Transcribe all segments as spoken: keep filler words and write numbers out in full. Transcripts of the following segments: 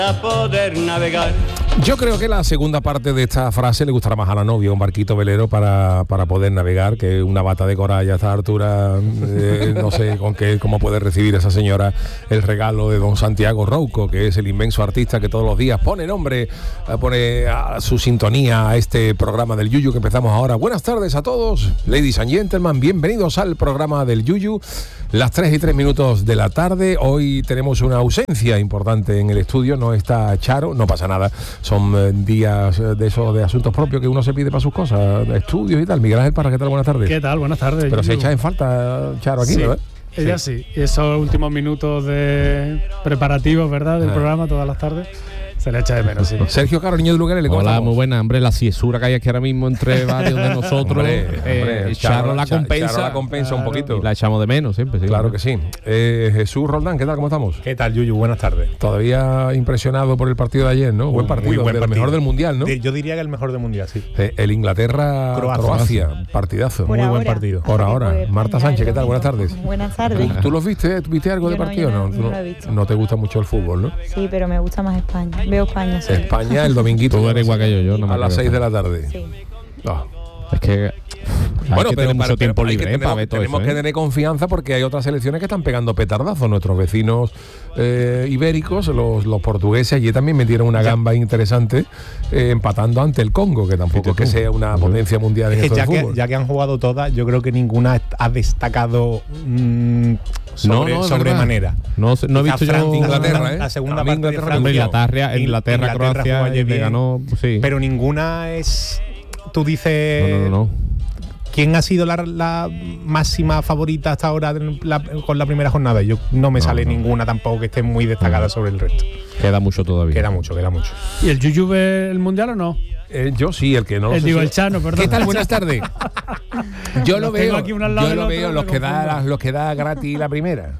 A poder navegar. Yo creo que la segunda parte de esta frase le gustará más a la novia, un barquito velero para, para poder navegar, que una bata de coralla a esta altura, eh, no sé con qué, cómo puede recibir esa señora el regalo de don Santiago Rouco, que es el inmenso artista que todos los días pone nombre, pone a su sintonía a este programa del Yuyu que empezamos ahora. Buenas tardes a todos, ladies and gentlemen, bienvenidos al programa del Yuyu. Las tres y tres minutos de la tarde. Hoy tenemos una ausencia importante en el estudio. No está Charo, no pasa nada. Son eh, días de esos de asuntos propios que uno se pide para sus cosas, de estudios y tal. Miguel Ángel Parra, ¿qué tal? Buenas tardes. ¿Qué tal? Buenas tardes. Pero se echa en falta Charo aquí, sí. ¿no? ¿Eh? Ella sí. sí. Y esos últimos minutos de preparativos, ¿verdad? Del ah. programa todas las tardes. Se le echa de menos, sí. Sergio Caro, niño de Lugares, ¿cómo Hola, estamos? muy buena, hombre, la ciesura que hay aquí ahora mismo entre varios de nosotros. hombre, eh, hombre, Charo la compensa. Charo la compensa claro. un poquito. Y la echamos de menos siempre, sí. Claro que sí. Eh, Jesús Roldán, ¿qué tal? ¿Cómo estamos? ¿Qué tal, Yuyu? Buenas tardes. Todavía impresionado por el partido de ayer, ¿no? Uh, buen partido, muy buen el partido. mejor del Mundial, ¿no? Yo diría que el mejor del Mundial, sí. Eh, el Inglaterra-Croacia, partidazo. Por muy ahora. buen partido. Por ahora. Marta Sánchez, ¿qué tal? Buenas tardes. Buenas tardes. ¿Tú, ¿tú los viste? ¿Viste algo yo de no, partido? No, no, no, no, lo he visto. no te gusta mucho el fútbol, ¿no? Sí, pero me gusta más España. Veo España, sí. España el dominguito. Tú eres igual que yo, yo no me a las seis de la tarde. Sí. Oh. Es que bueno, que pero mucho para, tiempo pero libre que ¿eh? tenemos, para ver todo tenemos eso, que ¿eh? tener confianza porque hay otras selecciones que están pegando petardazos. Nuestros vecinos eh, ibéricos, los, los portugueses, allí también metieron una gamba interesante eh, empatando ante el Congo, que tampoco es que sea una potencia mundial en es esto ya del que, fútbol. Ya que han jugado todas, yo creo que ninguna ha destacado mmm, sobre, no, no, sobremanera. No, no he visto yo Inglaterra, ¿eh? La segunda A parte mí de Inglaterra, Francia, Inglaterra, Inglaterra, Inglaterra Croacia, le le ganó, sí. Pero ninguna es. Tú dices. No, no, no. no. ¿Quién ha sido la, la máxima favorita hasta ahora la, con la primera jornada? Yo no me no, sale no. ninguna tampoco que esté muy destacada no. sobre el resto. Queda mucho todavía. Queda mucho, queda mucho. ¿Y el Yuyu ve el Mundial o no? Eh, yo sí, el que no lo el sé digo, si... el Chano, perdón. ¿Qué tal? Buenas tardes. Yo lo veo, aquí yo lo veo, los que, da, los que da gratis la primera.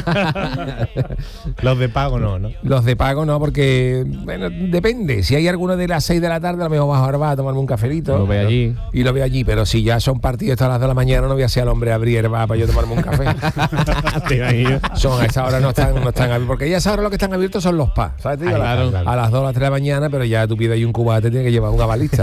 Los de pago no, ¿no? Los de pago no, porque, bueno, depende. Si hay alguno de las seis de la tarde, a lo mejor vas ahora vas a tomarme un cafelito. Lo ve allí. Y lo veo allí, pero si ya son partidos hasta las de la mañana, no voy a ser al hombre a abrir va para yo tomarme un café. Son a esa hora no están, no están abiertos, porque ya a esa hora lo que están abiertos son los P A. ¿Sabes? Tío? Ay, claro, claro. A las dos o las tres de la mañana, pero ya tú pides ahí un cubate, tienes que llevar una balista.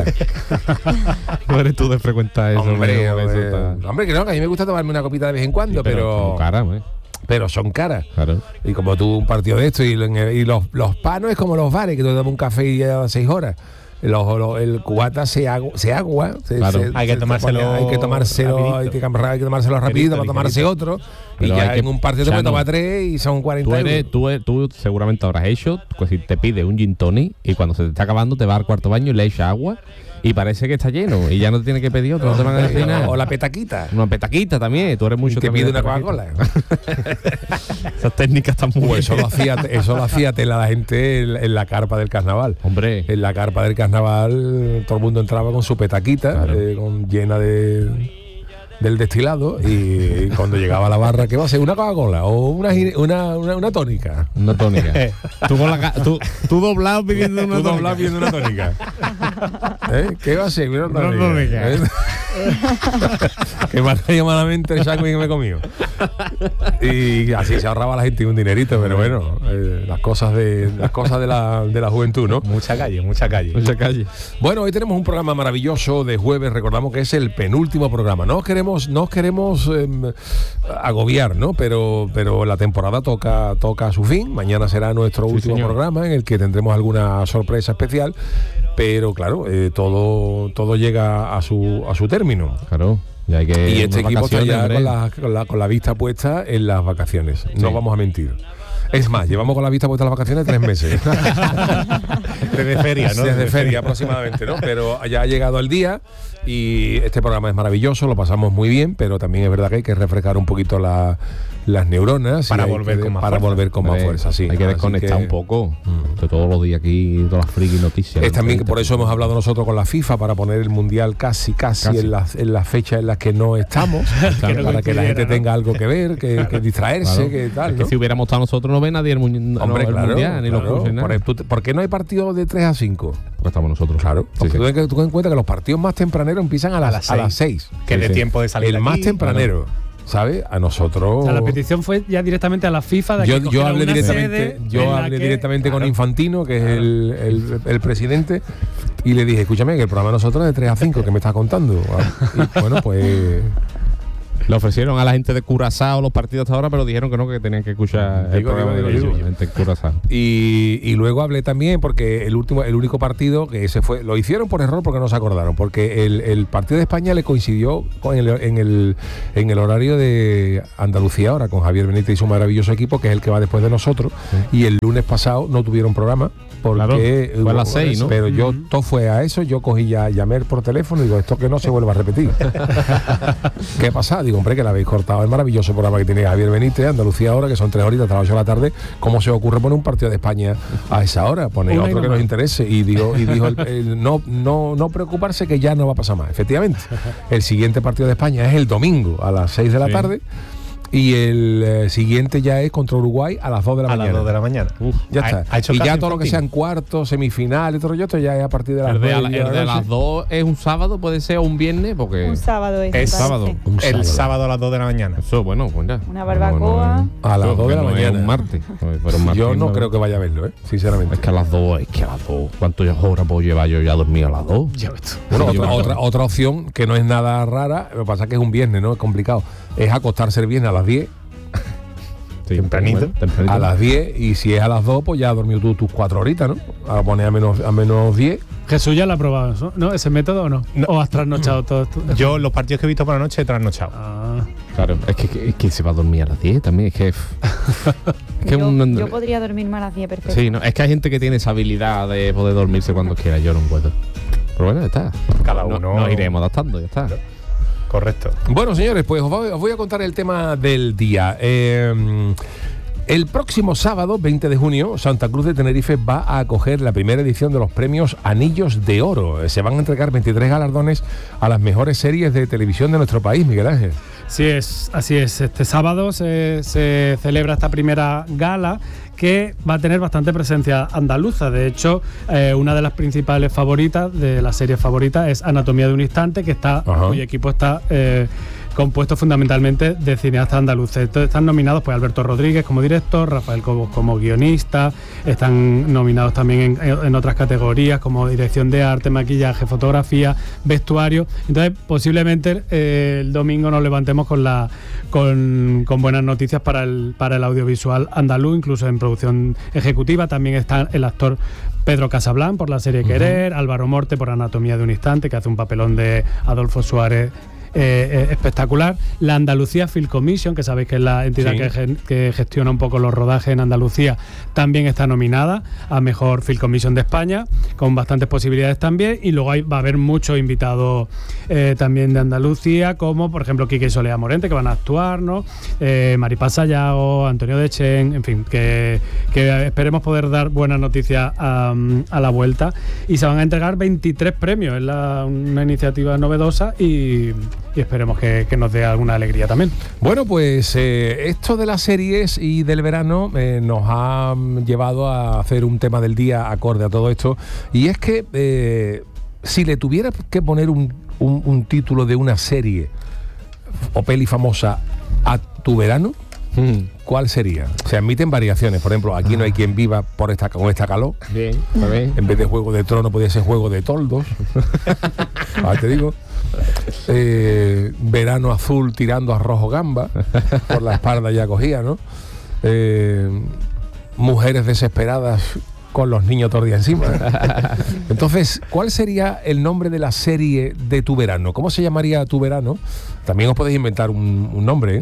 No eres tú de frecuentar eso. Hombre, hombre, hombre, eso está... hombre, que no, que a mí me gusta tomarme una copita de vez en cuando, sí, pero... pero son caras, ¿eh? Pero son caras. Claro. Y como tú un partido de esto, y, y los, los panos es como los bares, que tú te tomas un café y ya seis horas. Los, los, el cubata se agua, se agua se, claro. se, hay que tomárselo se hay que tomárselo hay que, hay que tomárselo rapidito para tomarse otro. Pero y ya que, en un partido te puedes tomar tres y son cuarenta tú eres, euros. Tú, eres, tú seguramente habrás hecho, pues si te pides un gin tonic y cuando se te está acabando te vas al cuarto baño y le echas agua y parece que está lleno y ya no te tienes que pedir otro, no te van a decir nada. O la petaquita. Una petaquita también, tú eres mucho. Y te pide una Coca-Cola. Esas técnicas están muy pues eso lo hacía, eso lo hacía tela la gente en, en la carpa del carnaval. Hombre. En la carpa del carnaval todo el mundo entraba con su petaquita, claro. eh, con, llena de del destilado, y cuando llegaba a la barra, ¿qué va a ser? ¿Una Coca-Cola o una, una, una, una tónica? Una tónica. tú, con la, tú, tú doblado pidiendo una tú tónica. doblado pidiendo una tónica. ¿Eh? ¿Qué va a ser? Una tónica. Una tónica. ¿Eh? Que me ha caído malamente el saco y que me he comido. Y así se ahorraba la gente un dinerito, pero bueno, eh, las cosas de las cosas de la, de la juventud, ¿no? Mucha calle, mucha calle. Mucha calle. Bueno, hoy tenemos un programa maravilloso de jueves, recordamos que es el penúltimo programa. No os queremos, no os queremos eh, agobiar, ¿no? Pero, pero la temporada toca, toca a su fin. Mañana será nuestro sí, último señor. programa en el que tendremos alguna sorpresa especial. Pero claro, eh, todo, todo llega a su, a su término. Claro. Y, hay que y este equipo está ya con la, con, la, con la vista puesta en las vacaciones. Sí. No vamos a mentir. Es más, llevamos con la vista puesta en las vacaciones tres meses. Desde feria, ¿no? Desde feria aproximadamente, ¿no? Pero ya ha llegado el día y este programa es maravilloso, lo pasamos muy bien, pero también es verdad que hay que refrescar un poquito la, las neuronas para volver que, con más para fuerza. volver con más fuerza, sí. Hay que desconectar que, un poco mm. de todos los días aquí, todas las friki noticias. Es también que por eso hemos hablado nosotros con la FIFA para poner el mundial casi, casi, casi. en las en las fechas en las que no estamos, que no para que la gente ¿no? tenga algo que ver, que, claro. que distraerse, claro. que tal. Es ¿no? que si hubiéramos estado nosotros no ve nadie el, mu Hombre, no, el claro, mundial ni claro. los cursos, nada. Por, ¿Por qué no hay partidos de tres a cinco? Porque estamos nosotros. Claro. Sí, sí. Tú ten en cuenta que los partidos más tempraneros empiezan a las, a las seis. Que sí, de sí. tiempo de salir el aquí, más tempranero. Claro. ¿sabes? A nosotros... O sea, la petición fue ya directamente a la FIFA de yo, que yo cogiera hablé una directamente, sede yo en la hablé que- directamente con Claro. Infantino, que es Claro. el, el, el presidente, y le dije, escúchame, que el programa de nosotros es de tres a cinco, ¿qué me estás contando? Y bueno, pues... Le ofrecieron a la gente de Curazao los partidos hasta ahora, pero dijeron que no, que tenían que escuchar el Digo, programa digo, de digo, ellos, digo. la gente de Curazao. Y, y luego hablé también porque el último, el único partido que ese fue, lo hicieron por error porque no se acordaron, porque el, el partido de España le coincidió con el, en, el, en el horario de Andalucía ahora, con Javier Benítez y su maravilloso equipo, que es el que va después de nosotros, Sí. y el lunes pasado no tuvieron programa. Porque Claro, fue a las seis, ¿no? Pero yo, Ujú. todo fue a eso, yo cogí ya, llamé por teléfono y digo, esto que no se vuelva a repetir. ¿Qué pasa? Digo, hombre, que la habéis cortado, el maravilloso programa que tiene Javier Benítez, Andalucía ahora, que son tres horitas, hasta las ocho de la tarde. ¿Cómo se os ocurre poner un partido de España a esa hora? Poner Una y otro no que nos más. interese. Y digo, y dijo el- el no, no, no preocuparse que ya no va a pasar más. Efectivamente, el siguiente partido de España es el domingo a las seis de la Sí. tarde. Y el eh, siguiente ya es contra Uruguay a las dos de la A mañana. las dos de la mañana. Uf. Ya Ha- está. ha hecho y caso ya todo lo que Infantino. sean cuartos, semifinales, todo esto ya es a partir de las El de, a la- nueve el de la las noche. dos es un sábado, puede ser, o un viernes, porque... Un sábado es. Es me parece. sábado. Un El sábado a las dos de la mañana. Eso, bueno, pues ya. Una barbacoa. A las Eso, dos de que la no es mañana. un martes. Pero un martes Yo no mismo, creo que vaya a verlo, ¿eh? Sinceramente. Es que a las dos, es que a las dos. ¿Cuántas horas puedo llevar yo ya a dormir a las dos? Ya ves tú. Bueno, Sí, otra, yo- otra, otra opción que no es nada rara, lo que pasa es que es un viernes, ¿no? Es complicado. Es acostarse el viernes a las diez, Sí, Tempranito. bueno, tempranito. a las diez, y si es a las dos, pues ya has dormido tú tus cuatro horitas, ¿no? A poner a menos, a menos diez. Jesús ya lo ha probado, ¿no? ¿No? ¿Ese método o no? No. ¿O has trasnochado todo esto? Yo los partidos que he visto por la noche he trasnochado. Ah, Claro, es que, que, es que se va a dormir a las diez también, es que... es que Yo, un- yo podría dormirme a las diez perfecto. Sí, no, es que hay gente que tiene esa habilidad de poder dormirse cuando quiera, yo no puedo. Pero bueno, ya está. Cada No- uno- Nos iremos adaptando, ya está. Correcto. Bueno, señores, pues os voy, os voy a contar el tema del día. Eh, el próximo sábado, veinte de junio, Santa Cruz de Tenerife va a acoger la primera edición de los premios Anillos de Oro. Se van a entregar veintitrés galardones a las mejores series de televisión de nuestro país, Miguel Ángel. sí es, así es. Este sábado se, se celebra esta primera gala que va a tener bastante presencia andaluza. De hecho, eh, una de las principales favoritas, de las series favoritas, es Anatomía de un Instante, que está, Ajá. cuyo equipo está eh, compuesto fundamentalmente de cineastas andaluces. Entonces están nominados pues Alberto Rodríguez como director, Rafael Cobos como guionista, están nominados también en, en otras categorías como dirección de arte, maquillaje, fotografía, vestuario. Entonces posiblemente eh, el domingo nos levantemos con la con, con buenas noticias para el, para el audiovisual andaluz, incluso en producción ejecutiva. También está el actor Pedro Casablanc por la serie Querer, Álvaro Morte por Anatomía de un Instante, que hace un papelón de Adolfo Suárez eh, eh, espectacular. La Andalucía Film Commission, que sabéis que es la entidad Sí. que, gen- que gestiona un poco los rodajes en Andalucía, también está nominada a Mejor Film Commission de España, con bastantes posibilidades también. Y luego hay, va a haber muchos invitados eh, también de Andalucía, como por ejemplo Quique y Soledad Morente, que van a actuar, ¿no? Eh, Maripaz Sayago, Antonio Dechen, en fin, que, que esperemos poder dar buenas noticias a, a la vuelta. Y se van a entregar veintitrés premios, es la- una iniciativa novedosa y, y esperemos que, que nos dé alguna alegría también. Bueno, pues eh, esto de las series y del verano eh, nos ha mm, llevado a hacer un tema del día acorde a todo esto. Y es que eh, si le tuvieras que poner un, un- un título de una serie o peli famosa a tu verano, Mm. ¿cuál sería? Se admiten variaciones. Por ejemplo, Aquí no hay quien viva por esta, con esta calor. Bien, está bien. En vez de Juego de Tronos podría ser Juego de Toldos. Ahora te digo. Eh, verano azul tirando a rojo gamba. Por la espalda ya cogía, ¿no? Eh, mujeres desesperadas con los niños todo el día encima. Entonces, ¿cuál sería el nombre de la serie de tu verano? ¿Cómo se llamaría tu verano? También os podéis inventar un, un nombre, ¿eh?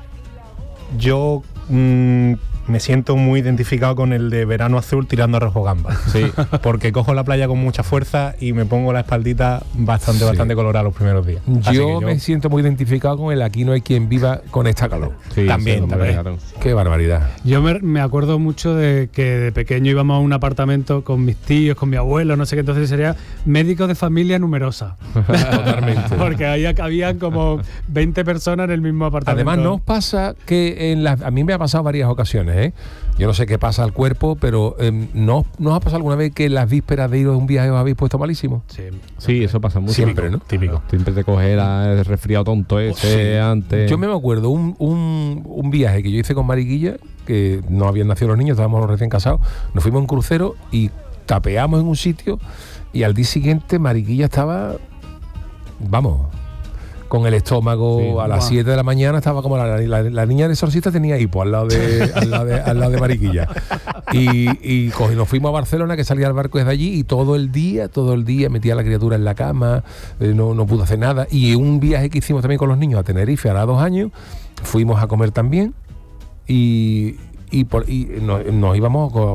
Yo mm, me siento muy identificado con el de Verano Azul tirando a rojo gamba. Sí. Porque cojo la playa con mucha fuerza y me pongo la espaldita bastante, Sí. bastante colorada los primeros días. Así Yo, que me siento muy identificado con el Aquí no hay quien viva con esta calor. Sí, También, sí, hombre, también. claro. Qué barbaridad. Yo me, me acuerdo mucho de que de pequeño íbamos a un apartamento con mis tíos, con mi abuelo, no sé qué, entonces sería médicos de familia numerosa. Totalmente. Porque había, habían como veinte personas en el mismo apartamento. Además, ¿no os pasa que en las, a mí me ha pasado varias ocasiones, ¿eh? Yo no sé qué pasa al cuerpo, pero eh, ¿no, ¿no os ha pasado alguna vez que en las vísperas de ir a un viaje os habéis puesto malísimo? Sí, Sí, eso pasa mucho. Siempre, ¿no? Típico. Siempre te coge el resfriado tonto ese antes. Yo me acuerdo un, un, un viaje que yo hice con Mariquilla, que no habían nacido los niños, estábamos recién casados, nos fuimos en crucero y tapeamos en un sitio y al día siguiente Mariquilla estaba, vamos, con el estómago Sí, a las guau. siete de la mañana, estaba como la, la, la niña del exorcista tenía hipo al lado de, al lado de, al lado de Mariquilla. Y, y co- nos fuimos a Barcelona, que salía el barco desde allí, y todo el día, todo el día metía a la criatura en la cama, eh, no, no pudo hacer nada. Y un viaje que hicimos también con los niños a Tenerife, hará dos años, fuimos a comer también y, y, por, y nos, nos íbamos con